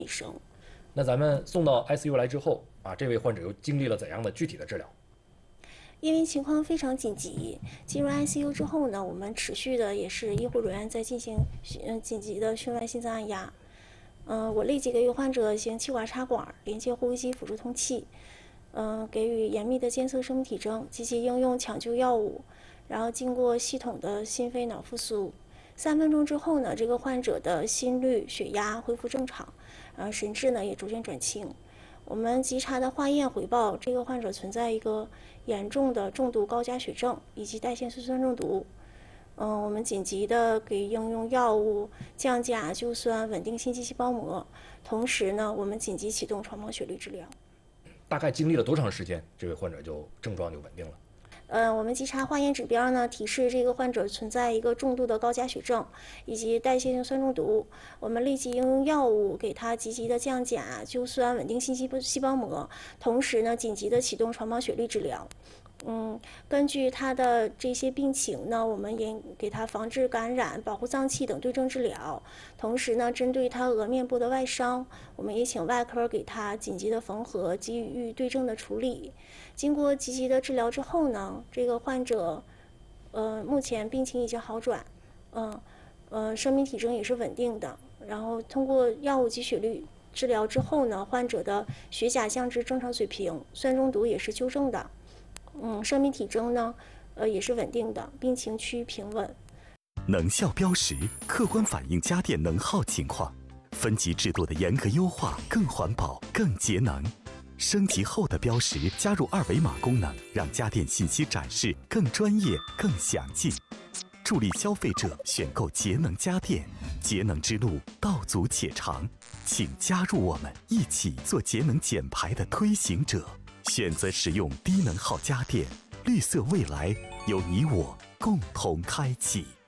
升。 那咱们送到 ICU 来之后啊，这位患者又经历了怎样的具体的治疗？ 因为情况非常紧急，进入 ICU 之后呢，我们持续的也是医护人员在进行紧急的胸外心脏按压。我立即给予患者行气管插管，连接呼吸机辅助通气，给予严密的监测生命体征，积极应用抢救药物，然后经过系统的心肺脑复苏。3分钟之后呢，这个患者的心率、血压恢复正常，神志呢也逐渐转清。我们急查的化验回报，这个患者存在一个严重的重度高钾血症以及代谢酸酸中毒。我们紧急的给应用药物降钾、救酸、稳定心肌细胞膜，同时呢，我们紧急启动床旁血滤治疗。 大概经历了多长时间，这位患者症状就稳定了？ 我们急查化验指标呢，提示这个患者存在一个重度的高钾血症以及代谢性酸中毒。我们立即应用药物给他积极的降钾、救酸、稳定心肌细胞膜，同时呢，紧急的启动床旁血滤治疗。根据他的这些病情呢，我们也给他防治感染、保护脏器等对症治疗。同时呢，针对他额面部的外伤，我们也请外科给他紧急的缝合，给予对症的处理。经过积极的治疗之后呢，这个患者，目前病情已经好转，生命体征也是稳定的。然后通过药物及血滤治疗之后呢，患者的血钾降至正常水平，酸中毒也是纠正的。生命体征呢，也是稳定的，病情趋于平稳。 能效标识客观反映家电能耗情况，分级制度的严格优化更环保、更节能。升级后的标识加入二维码功能，让家电信息展示更专业、更详尽，助力消费者选购节能家电。节能之路道阻且长，请加入我们，一起做节能减排的推行者。选择使用低能耗家电，绿色未来由你我共同开启。